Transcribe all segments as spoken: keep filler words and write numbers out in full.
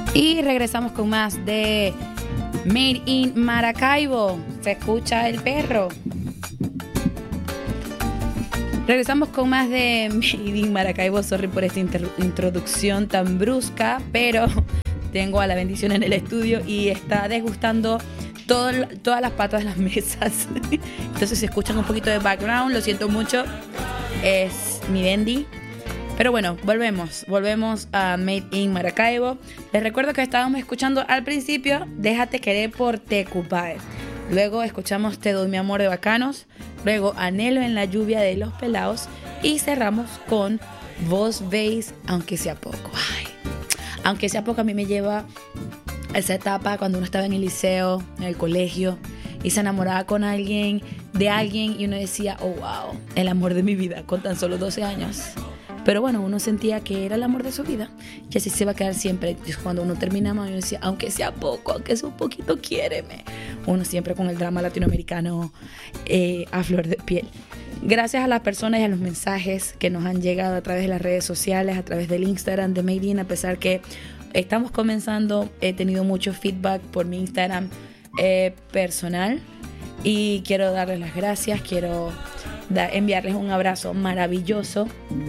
Y regresamos con más de Made in Maracaibo. Se escucha el perro. Regresamos con más de Made in Maracaibo. Sorry por esta inter- introducción tan brusca, pero tengo a la bendición en el estudio y está desgustando todo, todas las patas de las mesas. Entonces si escuchan un poquito de background, lo siento mucho. Es mi Bendy. Pero bueno, volvemos, volvemos a Made in Maracaibo. Les recuerdo que estábamos escuchando al principio Déjate querer por Tecupay. Luego escuchamos Te doy mi amor de Bacanos. Luego Anhelo en la lluvia de Los Pelados. Y cerramos con Vos veis, aunque sea poco. Ay, aunque sea poco, a mí me lleva a esa etapa cuando uno estaba en el liceo, en el colegio, y se enamoraba con alguien, de alguien, y uno decía, oh wow, el amor de mi vida, con tan solo doce años. Pero bueno, uno sentía que era el amor de su vida y así se va a quedar siempre. Entonces, cuando uno terminaba, uno decía, aunque sea poco, aunque sea un poquito, quiéreme. Uno siempre con el drama latinoamericano eh, a flor de piel. Gracias a las personas y a los mensajes que nos han llegado a través de las redes sociales, a través del Instagram de Made in, a pesar que estamos comenzando, he tenido mucho feedback por mi Instagram eh, personal y quiero darles las gracias, quiero da, enviarles un abrazo maravilloso.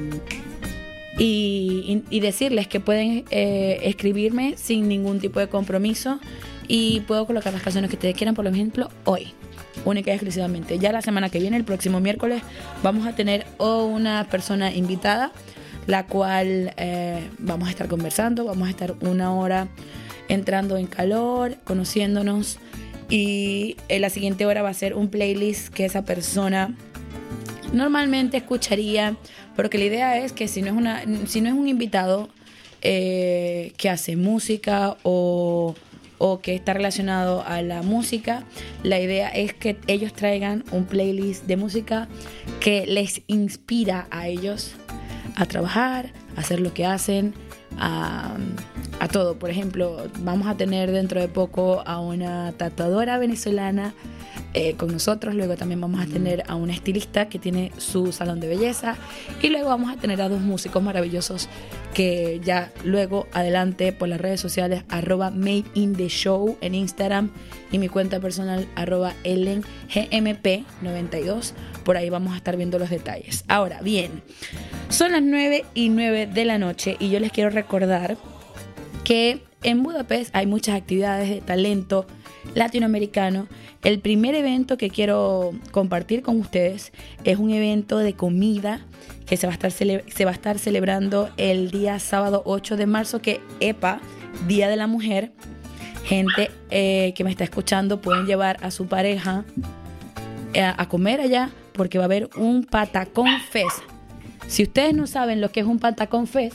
Y, y, y decirles que pueden eh, escribirme sin ningún tipo de compromiso y puedo colocar las canciones que ustedes quieran, por ejemplo, hoy, única y exclusivamente. Ya la semana que viene, el próximo miércoles, vamos a tener una persona invitada, la cual eh, vamos a estar conversando, vamos a estar una hora entrando en calor, conociéndonos, y en la siguiente hora va a ser un playlist que esa persona normalmente escucharía, porque la idea es que si no es, una, si no es un invitado eh, que hace música o, o que está relacionado a la música, la idea es que ellos traigan un playlist de música que les inspira a ellos a trabajar, a hacer lo que hacen, a, a todo. Por ejemplo, vamos a tener dentro de poco a una tatuadora venezolana Eh, con nosotros. Luego también vamos a tener a una estilista que tiene su salón de belleza, y luego vamos a tener a dos músicos maravillosos que ya luego adelante por las redes sociales, arroba Made in the Show en Instagram y mi cuenta personal arroba Ellen G M P noventa y dos, por ahí vamos a estar viendo los detalles. Ahora bien, son las nueve y nueve de la noche y yo les quiero recordar que en Budapest hay muchas actividades de talento latinoamericano. El primer evento que quiero compartir con ustedes es un evento de comida que se va a estar, cele- se va a estar celebrando el día sábado ocho de marzo, que EPA, Día de la Mujer. Gente eh, que me está escuchando, pueden llevar a su pareja eh, a comer allá, porque va a haber un patacón fest. Si ustedes no saben lo que es un patacón fest,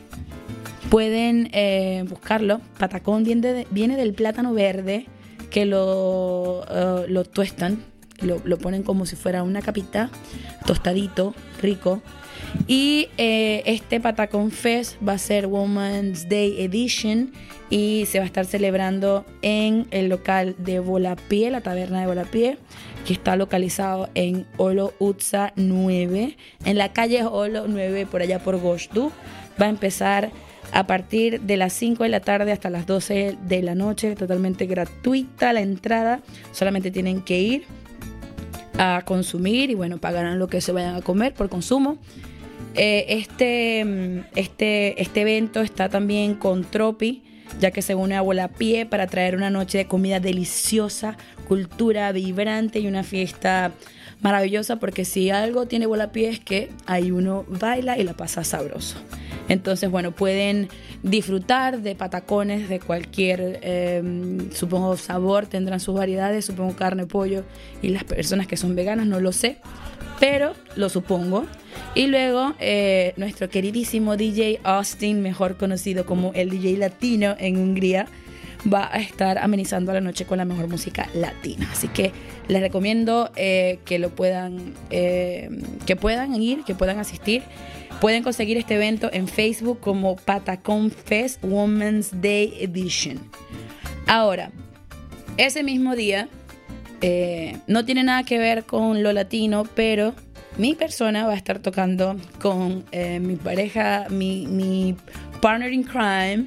pueden eh, buscarlo. Patacón viene, de, viene del plátano verde, que lo, uh, lo tuestan, lo, lo ponen como si fuera una capita, tostadito, rico. Y eh, este Patacón Fest va a ser Women's Day Edition y se va a estar celebrando en el local de Volapié, la taberna de Volapié, que está localizado en Olo Utsa nueve, en la calle Olo nueve, por allá por Goshtu. Va a empezar a partir de las cinco de la tarde hasta las doce de la noche, totalmente gratuita la entrada, solamente tienen que ir a consumir y bueno, pagarán lo que se vayan a comer por consumo. Eh, este, este, este evento está también con Tropi, ya que se une a Volapié para traer una noche de comida deliciosa, cultura vibrante y una fiesta maravillosa, porque si algo tiene Volapié es que ahí uno baila y la pasa sabroso. Entonces, bueno, pueden disfrutar de patacones de cualquier, eh, supongo, sabor, tendrán sus variedades, supongo carne, pollo, y las personas que son veganas no lo sé, pero lo supongo. Y luego eh, nuestro queridísimo D J Austin, mejor conocido como el D J latino en Hungría, va a estar amenizando la noche con la mejor música latina. Así que les recomiendo eh, que lo puedan, eh, que puedan ir, que puedan asistir. Pueden conseguir este evento en Facebook como Patacón Fest Women's Day Edition. Ahora, ese mismo día, eh, no tiene nada que ver con lo latino, pero mi persona va a estar tocando con eh, mi pareja, mi, mi partner in crime,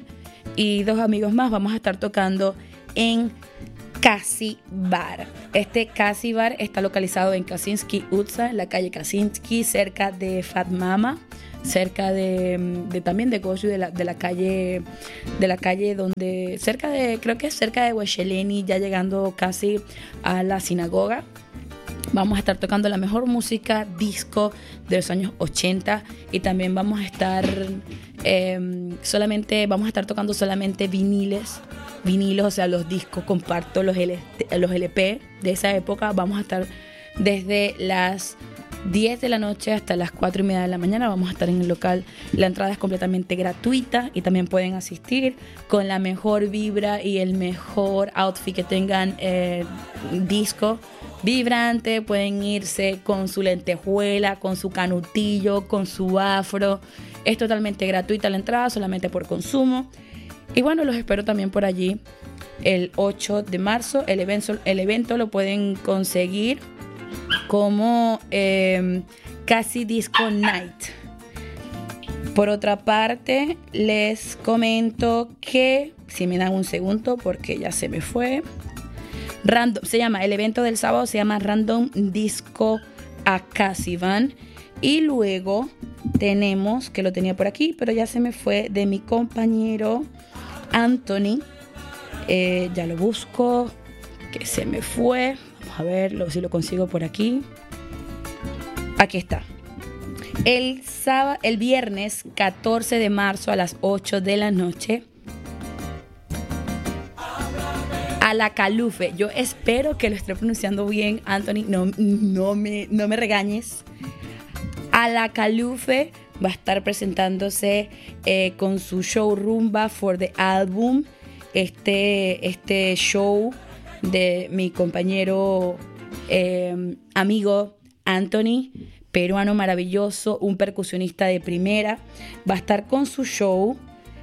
y dos amigos más vamos a estar tocando en Kasi Bar. Este Kasi Bar está localizado en Kaczynski Ulica, en la calle Kaczynski, cerca de Fat Mama, cerca de, de también de Goju, de la, de la calle de la calle donde cerca de, creo que es cerca de Huecheleni, ya llegando casi a la sinagoga. Vamos a estar tocando la mejor música disco de los años ochenta y también vamos a estar eh, solamente vamos a estar tocando solamente viniles vinilos, o sea, los discos compactos, los, L, los L P de esa época. Vamos a estar desde las diez de la noche hasta las cuatro y media de la mañana. Vamos a estar en el local. La entrada es completamente gratuita y también pueden asistir con la mejor vibra y el mejor outfit que tengan, eh, disco vibrante. Pueden irse con su lentejuela, con su canutillo, con su afro. Es totalmente gratuita la entrada, solamente por consumo. Y bueno, los espero también por allí el ocho de marzo. El evento, el evento lo pueden conseguir como eh, Kasi Disco Night. Por otra parte, les comento que, si me dan un segundo porque ya se me fue, Random, se llama, el evento del sábado se llama Random Disco Akasivan. Y luego tenemos, que lo tenía por aquí, pero ya se me fue, de mi compañero Anthony. Eh, ya lo busco, que se me fue. Vamos a ver si lo consigo por aquí. Aquí está. El sábado, el viernes catorce de marzo a las ocho de la noche, Alacalufe. Yo espero que lo esté pronunciando bien, Anthony. No, no, me, no me regañes. Alacalufe va a estar presentándose eh, con su show Rumba for the Album. Este, este show de mi compañero, eh, amigo Anthony, peruano maravilloso, un percusionista de primera, va a estar con su show.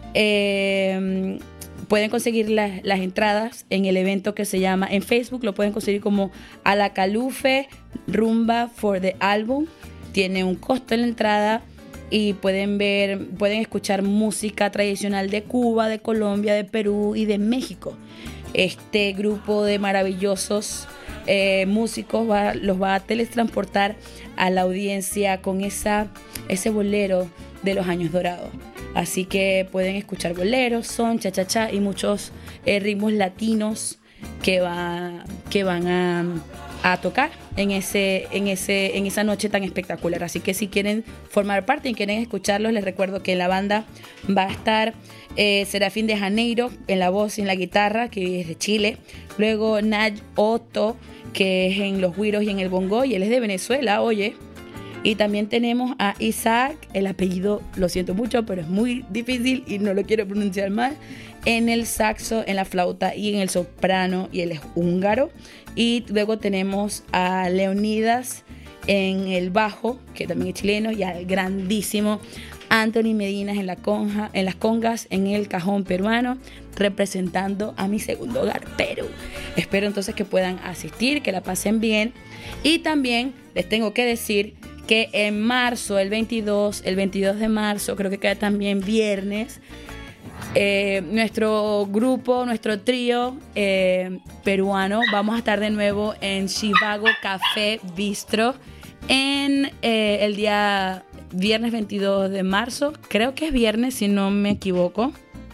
Eh, pueden conseguir la, las entradas en el evento que se llama, en Facebook lo pueden conseguir como Alacalufe Rumba for the Album. Tiene un costo en la entrada y pueden ver, pueden escuchar música tradicional de Cuba, de Colombia, de Perú y de México. Este grupo de maravillosos eh, músicos va, los va a teletransportar a la audiencia con esa, ese bolero de los años dorados. Así que pueden escuchar boleros, son, cha-cha-cha y muchos eh, ritmos latinos que, va, que van a, a tocar en, ese, en, ese, en esa noche tan espectacular. Así que si quieren formar parte y quieren escucharlos, les recuerdo que en la banda va a estar eh, Serafín de Janeiro en la voz y en la guitarra, que es de Chile. Luego Naj Otto, que es en los güiros y en el bongo, y él es de Venezuela, oye. Y también tenemos a Isaac, el apellido lo siento mucho, pero es muy difícil y no lo quiero pronunciar mal, en el saxo, en la flauta y en el soprano, y él es húngaro. Y luego tenemos a Leonidas en el bajo, que también es chileno, y al grandísimo Anthony Medina en, la conja, en las congas, en el cajón peruano, representando a mi segundo hogar, Perú. Espero entonces que puedan asistir, que la pasen bien. Y también les tengo que decir que en marzo, el veintidós, el veintidós de marzo, creo que queda también viernes, eh, nuestro grupo, nuestro trío eh, peruano, vamos a estar de nuevo en Chivago Café Bistro en eh, el día viernes veintidós de marzo, creo que es viernes si no me equivoco.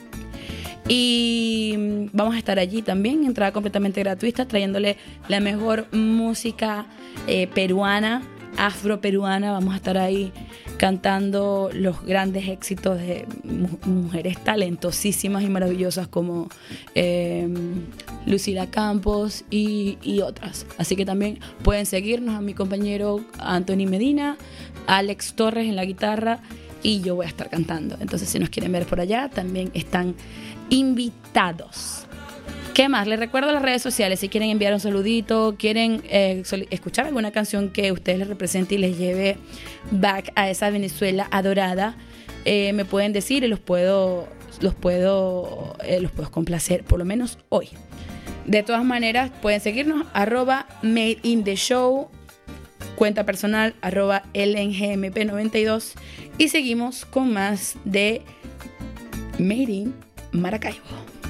Y vamos a estar allí también, entrada completamente gratuita, trayéndole la mejor música eh, peruana, afroperuana. Vamos a estar ahí cantando los grandes éxitos de mu- mujeres talentosísimas y maravillosas como eh, Lucila Campos y, y otras. Así que también pueden seguirnos a mi compañero Anthony Medina, Alex Torres en la guitarra, y yo voy a estar cantando. Entonces, si nos quieren ver por allá, también están invitados. ¿Qué más? Les recuerdo las redes sociales. Si quieren enviar un saludito, quieren eh, sol- escuchar alguna canción que a ustedes les represente y les lleve back a esa Venezuela adorada, eh, me pueden decir y los puedo, los puedo, eh, los puedo complacer, por lo menos hoy. De todas maneras, pueden seguirnos, arroba Made in the Show, cuenta personal, arroba L N G M P noventa y dos, y seguimos con más de Made in Maracaibo.